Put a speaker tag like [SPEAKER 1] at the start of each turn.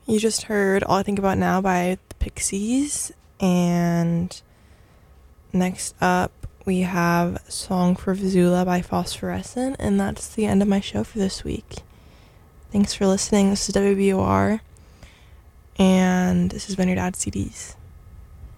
[SPEAKER 1] You just heard All I Think About Now by the Pixies, and next up we have Song for Vizula by Phosphorescent, and that's the end of my show for this week. Thanks for listening. This is WBOR, and this has been your dad's CDs.